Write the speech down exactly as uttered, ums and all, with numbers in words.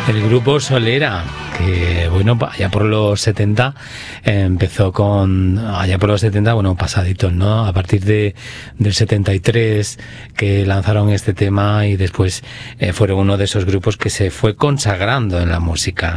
El grupo Solera, que bueno, allá por los setenta eh, empezó con, allá por los setenta, bueno, pasaditos, ¿no? A partir de del setenta y tres que lanzaron este tema y después eh, fueron uno de esos grupos que se fue consagrando en la música.